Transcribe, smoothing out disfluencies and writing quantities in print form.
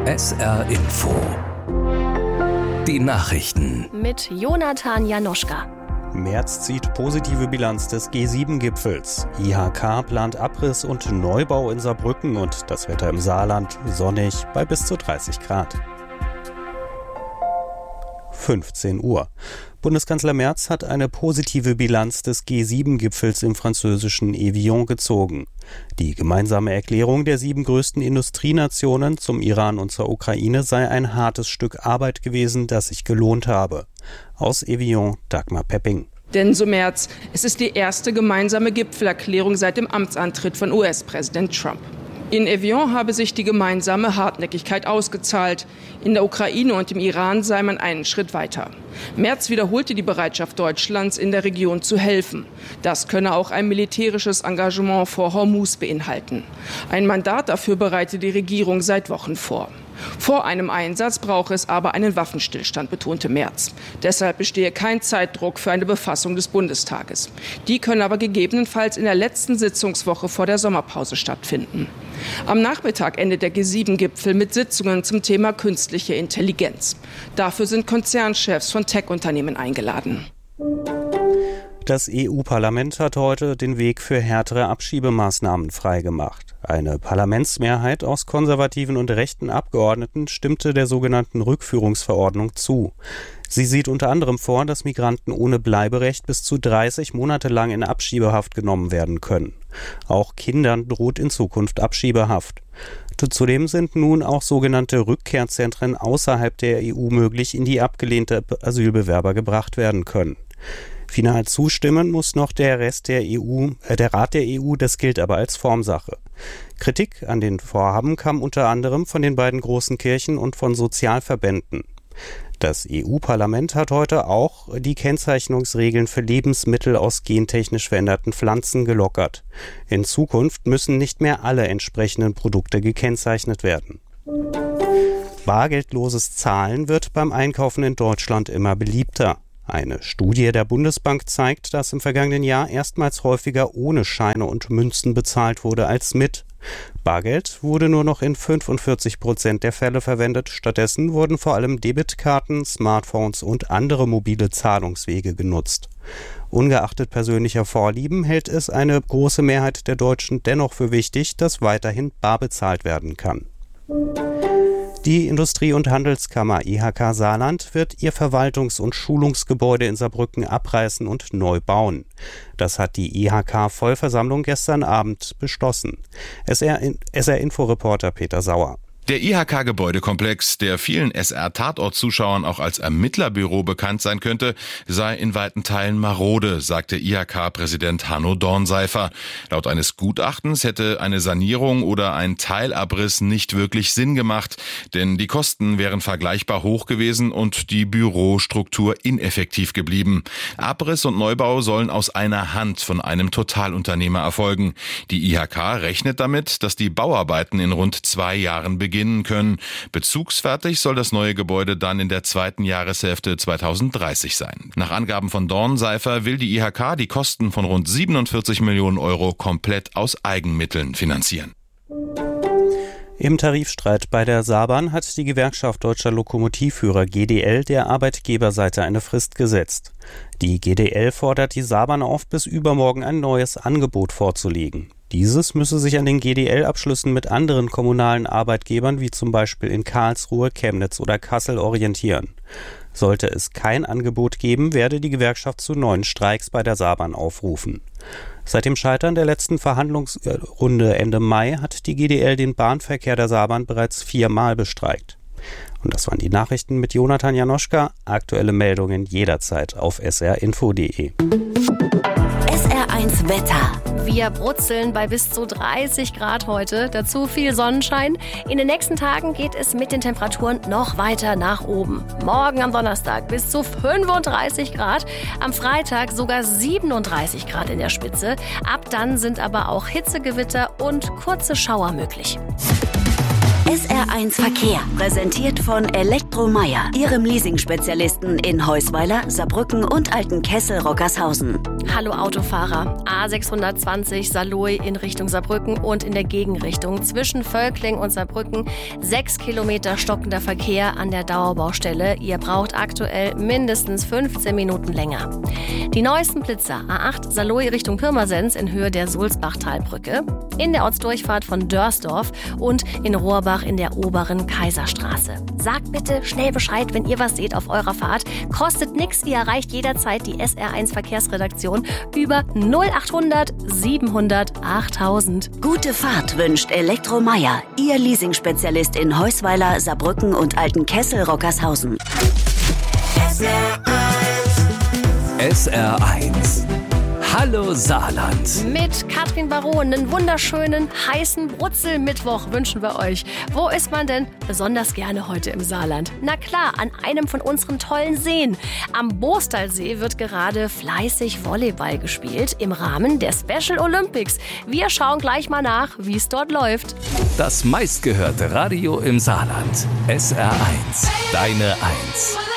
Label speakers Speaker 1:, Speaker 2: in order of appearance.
Speaker 1: SR Info. Die Nachrichten.
Speaker 2: Mit Jonathan Janoschka.
Speaker 3: Merz zieht positive Bilanz des G7-Gipfels. IHK plant Abriss und Neubau in Saarbrücken und das Wetter im Saarland sonnig bei bis zu 30 Grad. 15 Uhr. Bundeskanzler Merz hat eine positive Bilanz des G7-Gipfels im französischen Evian gezogen. Die gemeinsame Erklärung der 7 größten Industrienationen zum Iran und zur Ukraine sei ein hartes Stück Arbeit gewesen, das sich gelohnt habe. Aus Evian, Dagmar Pepping.
Speaker 4: Denn, so Merz, es ist die erste gemeinsame Gipfelerklärung seit dem Amtsantritt von US-Präsident Trump. In Evian habe sich die gemeinsame Hartnäckigkeit ausgezahlt. In der Ukraine und im Iran sei man einen Schritt weiter. Merz wiederholte die Bereitschaft Deutschlands, in der Region zu helfen. Das könne auch ein militärisches Engagement vor Hormuz beinhalten. Ein Mandat dafür bereite die Regierung seit Wochen vor. Vor einem Einsatz brauche es aber einen Waffenstillstand, betonte Merz. Deshalb bestehe kein Zeitdruck für eine Befassung des Bundestages. Die können aber gegebenenfalls in der letzten Sitzungswoche vor der Sommerpause stattfinden. Am Nachmittag endet der G7-Gipfel mit Sitzungen zum Thema künstliche Intelligenz. Dafür sind Konzernchefs von Tech-Unternehmen eingeladen.
Speaker 3: Das EU-Parlament hat heute den Weg für härtere Abschiebemaßnahmen freigemacht. Eine Parlamentsmehrheit aus konservativen und rechten Abgeordneten stimmte der sogenannten Rückführungsverordnung zu. Sie sieht unter anderem vor, dass Migranten ohne Bleiberecht bis zu 30 Monate lang in Abschiebehaft genommen werden können. Auch Kindern droht in Zukunft Abschiebehaft. Zudem sind nun auch sogenannte Rückkehrzentren außerhalb der EU möglich, in die abgelehnte Asylbewerber gebracht werden können. Final zustimmen muss noch der Rat der EU, das gilt aber als Formsache. Kritik an den Vorhaben kam unter anderem von den beiden großen Kirchen und von Sozialverbänden. Das EU-Parlament hat heute auch die Kennzeichnungsregeln für Lebensmittel aus gentechnisch veränderten Pflanzen gelockert. In Zukunft müssen nicht mehr alle entsprechenden Produkte gekennzeichnet werden. Bargeldloses Zahlen wird beim Einkaufen in Deutschland immer beliebter. Eine Studie der Bundesbank zeigt, dass im vergangenen Jahr erstmals häufiger ohne Scheine und Münzen bezahlt wurde als mit. Bargeld wurde nur noch in 45% der Fälle verwendet. Stattdessen wurden vor allem Debitkarten, Smartphones und andere mobile Zahlungswege genutzt. Ungeachtet persönlicher Vorlieben hält es eine große Mehrheit der Deutschen dennoch für wichtig, dass weiterhin bar bezahlt werden kann. Die Industrie- und Handelskammer IHK Saarland wird ihr Verwaltungs- und Schulungsgebäude in Saarbrücken abreißen und neu bauen. Das hat die IHK-Vollversammlung gestern Abend beschlossen. SR-Info-Reporter Peter Sauer.
Speaker 5: Der IHK-Gebäudekomplex, der vielen SR-Tatort-Zuschauern auch als Ermittlerbüro bekannt sein könnte, sei in weiten Teilen marode, sagte IHK-Präsident Hanno Dornseifer. Laut eines Gutachtens hätte eine Sanierung oder ein Teilabriss nicht wirklich Sinn gemacht, denn die Kosten wären vergleichbar hoch gewesen und die Bürostruktur ineffektiv geblieben. Abriss und Neubau sollen aus einer Hand von einem Totalunternehmer erfolgen. Die IHK rechnet damit, dass die Bauarbeiten in rund 2 Jahren beginnen können. Bezugsfertig soll das neue Gebäude dann in der zweiten Jahreshälfte 2030 sein. Nach Angaben von Dornseifer will die IHK die Kosten von rund 47 Millionen Euro komplett aus Eigenmitteln finanzieren.
Speaker 3: Im Tarifstreit bei der Saarbahn hat die Gewerkschaft Deutscher Lokomotivführer GDL der Arbeitgeberseite eine Frist gesetzt. Die GDL fordert die Saarbahn auf, bis übermorgen ein neues Angebot vorzulegen. Dieses müsse sich an den GDL-Abschlüssen mit anderen kommunalen Arbeitgebern wie zum Beispiel in Karlsruhe, Chemnitz oder Kassel orientieren. Sollte es kein Angebot geben, werde die Gewerkschaft zu neuen Streiks bei der Saarbahn aufrufen. Seit dem Scheitern der letzten Verhandlungsrunde Ende Mai hat die GDL den Bahnverkehr der Saarbahn bereits 4-mal bestreikt. Und das waren die Nachrichten mit Jonathan Janoschka. Aktuelle Meldungen jederzeit auf srinfo.de.
Speaker 2: SR1 Wetter. Wir brutzeln bei bis zu 30 Grad heute. Dazu viel Sonnenschein. In den nächsten Tagen geht es mit den Temperaturen noch weiter nach oben. Morgen am Donnerstag bis zu 35 Grad. Am Freitag sogar 37 Grad in der Spitze. Ab dann sind aber auch Hitzegewitter und kurze Schauer möglich. SR
Speaker 6: SR1 Verkehr, präsentiert von Elektromeyer, Ihrem Leasing-Spezialisten in Heusweiler, Saarbrücken und Altenkessel-Rockershausen.
Speaker 2: Hallo Autofahrer, A620 Saarlouis in Richtung Saarbrücken und in der Gegenrichtung zwischen Völkling und Saarbrücken 6 Kilometer stockender Verkehr an der Dauerbaustelle. Ihr braucht aktuell mindestens 15 Minuten länger. Die neuesten Blitzer A8 Saarlouis Richtung Pirmasens in Höhe der Sulzbachtalbrücke, in der Ortsdurchfahrt von Dörsdorf und in Rohrbach in der oberen Kaiserstraße. Sagt bitte schnell Bescheid, wenn ihr was seht auf eurer Fahrt. Kostet nichts, ihr erreicht jederzeit die SR1 Verkehrsredaktion über 0800 700 8000.
Speaker 6: Gute Fahrt wünscht Elektromeyer, Ihr Leasing-Spezialist in Heusweiler, Saarbrücken und Altenkessel-Rockershausen.
Speaker 1: SR1. Hallo Saarland.
Speaker 2: Mit Katrin Baron einen wunderschönen, heißen Brutzelmittwoch wünschen wir euch. Wo ist man denn besonders gerne heute im Saarland? Na klar, an einem von unseren tollen Seen. Am Boostalsee wird gerade fleißig Volleyball gespielt im Rahmen der Special Olympics. Wir schauen gleich mal nach, wie es dort läuft.
Speaker 1: Das meistgehörte Radio im Saarland. SR1. Deine 1.